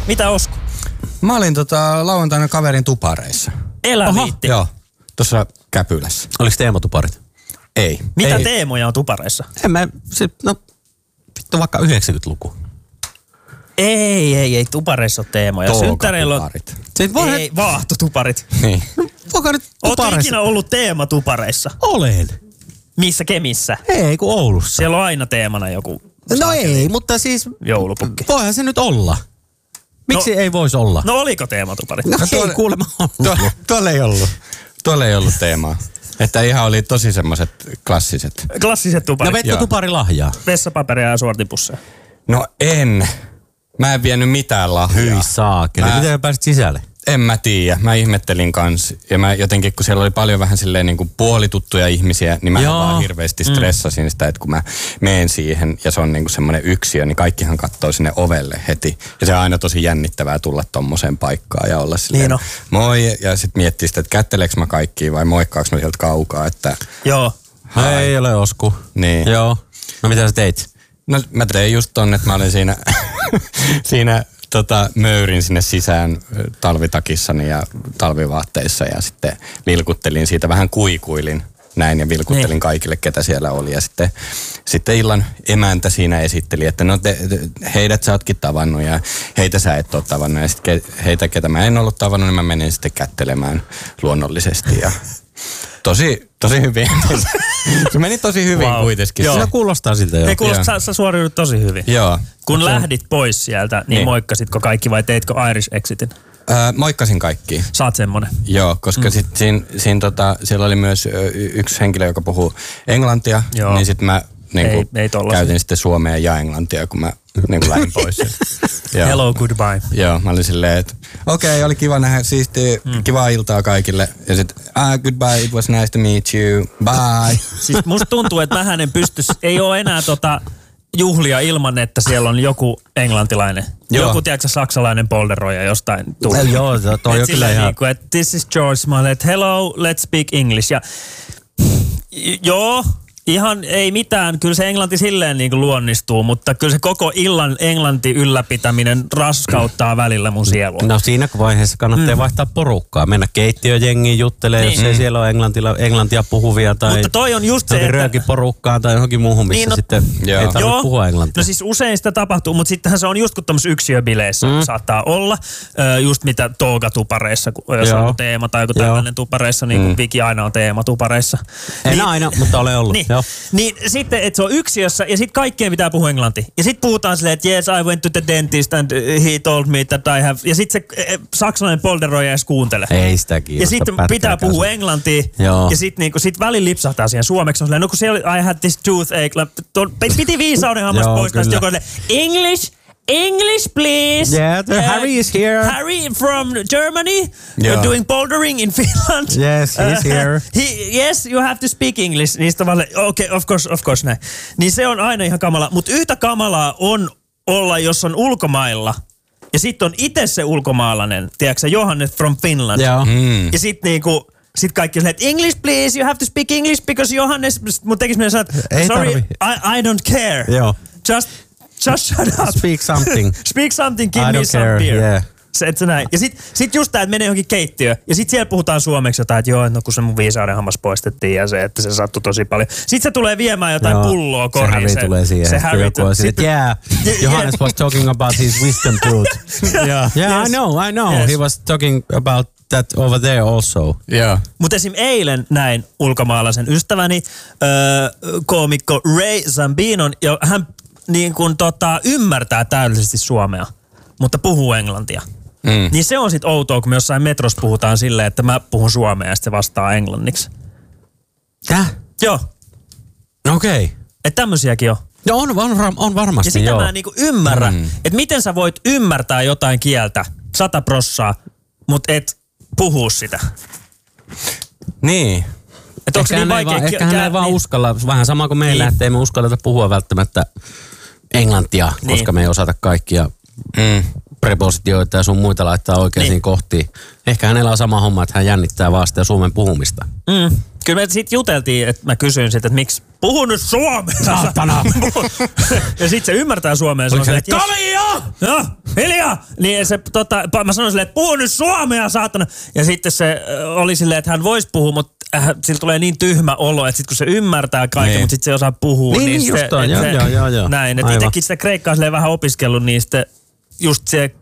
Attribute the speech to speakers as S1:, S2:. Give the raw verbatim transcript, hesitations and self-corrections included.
S1: Mitä Osku?
S2: Mä olin tota, lauantaina kaverin tupareissa.
S1: Elä viitti.
S2: Joo, tuossa Käpylässä.
S3: Oliko teematuparit?
S2: Ei.
S1: Mitä
S2: ei.
S1: teemoja on tupareissa?
S3: En mä, se, no vittu vaikka yhdeksänkymmentäluku.
S1: Ei, ei, ei tupareissa ole teemoja. Synttäreillä on...
S2: Toukatuparit.
S1: Voi ei, vaahtotuparit.
S2: Niin.
S3: Voiko nyt
S1: Ootko
S3: tupareissa?
S1: ikinä ollut teematupareissa?
S3: Olen.
S1: Missä Kemissä?
S3: Ei, kun Oulussa.
S1: Siellä on aina teemana joku
S3: No ei, mutta siis
S1: joulupukki.
S3: voihan se nyt olla. Miksi
S1: No-
S3: ei voisi olla?
S1: No oliko teematuparit?
S3: No,
S2: tuolla-
S3: ei kuulemma ollut.
S2: Tuolla, tuolla ei ollut. Tuolla ei ollut teemaa. Että ihan oli tosi semmoiset klassiset.
S1: Klassiset
S3: No
S1: tuparit.
S3: vetkö tupari lahjaa?
S1: Vessapaperia ja suortipusseja.
S2: No en. Mä en vienyt mitään lahjaa.
S3: Hyi saakeli.
S2: Mä-
S3: Miten pääsit sisälle?
S2: En mä tiedä. Mä ihmettelin kans. Ja mä jotenkin, kun siellä oli paljon vähän silleen niin kuin puolituttuja ihmisiä, niin mä
S3: Joo.
S2: vaan hirveästi stressasin sitä, että kun mä menen siihen ja se on niin kuin semmoinen yksiö, niin kaikkihan katsoo sinne ovelle heti. Ja se on aina tosi jännittävää tulla tommoseen paikkaan ja olla silleen,
S1: Niin on.
S2: moi. Ja sit miettii sitä, että kätteleekö mä kaikkia vai moikkaaks mä sieltä kaukaa, että
S1: Joo.
S3: Ei ole Osku.
S2: niin.
S3: Joo. No mitä sä teit?
S2: No mä tein just tonne, että mä olin siinä, siinä tota, möyrin sinne sisään ö, talvitakissani ja talvivaatteissa ja sitten vilkuttelin siitä, vähän kuikuilin näin ja vilkuttelin
S1: Niin.
S2: kaikille, ketä siellä oli. Ja sitten, sitten illan emäntä siinä esitteli, että no te, te, heidät sä ootkin tavannut ja heitä sä et ole tavannut. Ja sitten ke, heitä, ketä mä en ollut tavannut, niin mä menin sitten kättelemään luonnollisesti ja tosi, tosi hyvin. Se meni tosi hyvin
S1: Wow.
S2: kuitenkin.
S1: Joo.
S3: Se kuulostaa siltä jo.
S1: Ei kuulosta, sä, sä suoriudut tosi hyvin.
S2: Joo.
S1: Kun lähdit pois sieltä, niin,
S2: Niin.
S1: moikkasitko kaikki vai teitkö Irish Exitin?
S2: Öö, moikkasin kaikki.
S1: Sä oot semmonen.
S2: Joo, koska mm. sitten siinä, siinä tota, siellä oli myös ö, y- yksi henkilö, joka puhuu englantia,
S1: Joo.
S2: niin sitten mä niinku,
S1: Ei- ei tollasia.
S2: käytin sitten suomea ja englantia, kun mä niinku lähdin pois. Joo.
S1: Hello, goodbye.
S2: Joo, mä olin silleen, että okei, okay, oli kiva nähdä, siistiä, mm. kivaa iltaa kaikille. Ja sitten, ah, goodbye, it was nice to meet you, bye.
S1: Siis musta tuntuu, että mähän en pystys, ei ole enää tota juhlia ilman, että siellä on joku englantilainen.
S2: Joo.
S1: Joku, tiedätkö, saksalainen polderoija jostain tuli.
S3: Eh, joo, to- toi
S1: Et
S3: on kyllä
S1: silleen
S3: ihan-
S1: niinku, että this is George. Mä olen, että hello, let's speak English. Ja j- joo, ihan ei mitään. Kyllä se englanti silleen niin kuin luonnistuu, mutta kyllä se koko illan englanti ylläpitäminen raskauttaa välillä mun sielua.
S3: No siinä vaiheessa kannattaa mm. vaihtaa porukkaa. Mennä keittiöjengiin juttelemaan,
S1: Niin.
S3: jos ei siellä ole englantila, englantia puhuvia tai
S1: Mutta toi on just se, että...
S3: röökiporukkaan tai johonkin muuhun, missä
S1: Niin, no-
S3: sitten
S2: Joo.
S3: ei tarvitse
S1: Joo.
S3: puhua englantia.
S1: No siis usein sitä tapahtuu, mutta sittenhän se on just kun tämmöisissä yksiöbileissä mm. saattaa olla. Ö, just mitä toogatupareissa, kun- jos
S3: Joo.
S1: on teema tai joku
S3: Joo.
S1: tällainen tupareissa, niin kuin mm. Viki aina on teema tupareissa.
S3: En aina, mutta olen ollut.
S1: Niin,
S3: Joo.
S1: niin sitten, että se on yksiössä ja sitten kaikkien pitää puhua englantia. Ja sitten puhutaan silleen, että yes, I went to the dentist and he told me that I have... Ja sitten se eh, saksalainen polderoija edes kuuntele.
S3: Ei sitä kiinnosta
S1: Ja sitten pitää
S3: pätkääkään
S1: puhua
S3: sun.
S1: englantia.
S3: Joo.
S1: Ja sitten niinku, sit välillä lipsahtaa siihen suomeksi. On silleen, no kun siellä I had this toothache. Tuon- Piti viisauden hammas
S3: Joo,
S1: pois. Tästä
S3: kyllä.
S1: joku on silleen, English, English please.
S3: Yeah, the Harry is here.
S1: Harry from Germany.
S2: Joo.
S1: You're doing bouldering in Finland.
S3: Yes, he's here.
S1: He, yes, you have to speak English. Niistä vaan, okei, okay, of course, of course näin. Niin se on aina ihan kamala. Mutta yhtä kamalaa on olla, jos on ulkomailla. Ja sitten on itse se ulkomaalainen, tiedätkö Johannes from Finland.
S3: Joo.
S2: Mm.
S1: Ja sitten niinku, sit kaikki on silleen, että English please, you have to speak English because Johannes, mun tekis mieleen sanoa, että
S3: Ei
S1: sorry,
S3: tarvi.
S1: I, I don't care.
S3: Joo.
S1: Just, just shut up.
S3: Speak something.
S1: Speak something, give
S3: I
S1: me
S3: don't
S1: some
S3: care,
S1: beer.
S3: yeah.
S1: Se, et se näin. Ja sit, sit just tää, että menee johonkin keittiöön. Ja sit siellä puhutaan suomeksi jotain, että joo, no kun se mun viisauden hammas poistettiin ja se, että se sattui tosi paljon. Sit se tulee viemään jotain
S3: Joo.
S1: pulloa
S3: Se
S1: koriin.
S3: Harry tulee siihen.
S1: Se
S3: että
S1: Harry
S3: joku on
S1: sit-
S3: sille, että yeah, Johannes was talking about his wisdom tooth.
S1: yeah,
S3: Yeah,
S1: yes.
S3: I know, I know.
S1: Yes.
S3: He was talking about that over there also.
S2: Joo.
S1: Mutta esim. Eilen näin ulkomaalaisen ystäväni, öö, koomikko Ray Zambinon, ja hän niin kun, tota, ymmärtää täydellisesti suomea, mutta puhuu englantia.
S2: Mm.
S1: Niin se on sit outoa, kun me jossain metrossa puhutaan silleen, että mä puhun suomea ja sitten se vastaa englanniksi.
S3: Täh?
S1: Joo,
S3: Okei. Okay.
S1: että tämmösiäkin on.
S3: No on, on, on varmasti,
S1: Ja sitä
S3: joo.
S1: mä en niinku ymmärrä,
S2: Mm.
S1: että miten sä voit ymmärtää jotain kieltä sata prossaa, mutta et puhua sitä.
S2: Niin.
S1: Että onko se
S3: Ehkä
S1: niin
S3: hän ei
S1: vaikea?
S3: vaan, ehkä hän ei vaan
S1: niin.
S3: uskalla, vähän sama kuin meillä,
S1: Niin.
S3: että ei me uskalleta puhua välttämättä englantia,
S1: Niin.
S3: koska me ei osata kaikkia
S2: Mm.
S3: prepositioita ja sun muita laittaa oikeisiin
S1: Niin.
S3: kohtiin. Ehkä hänellä on sama homma, että hän jännittää vaan sitä suomen puhumista.
S1: Mm. Kyllä me sit juteltiin, että mä kysyin sitten, että miksi puhun nyt suomea.
S3: Saatana!
S1: Ja sit se ymmärtää suomea. Se on
S3: Oliko
S1: se,
S3: se,
S1: että jos-
S3: Kavio!
S1: Joo, hiljaa! Niin se, tota, mä sanoin silleen, että puhu nyt suomea, saatana. Ja sitten se oli silleen, että hän voisi puhua, mutta äh, sillä tulee niin tyhmä olo, että sit kun se ymmärtää kaiken, niin. Mutta sitten se ei osaa puhua.
S3: Niin,
S1: niin
S3: just
S1: se,
S3: on, joo,
S1: se,
S3: joo, joo, joo.
S1: Näin, että itsekin sitä kreikkaa silleen vähän opiskellut, niin sitten just se